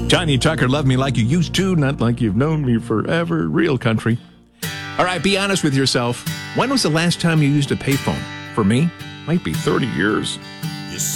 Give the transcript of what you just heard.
Johnny Tucker, love me like you used to, not like you've known me forever. Real country. All right, be honest with yourself. When was the last time you used a payphone? For me, might be 30 years.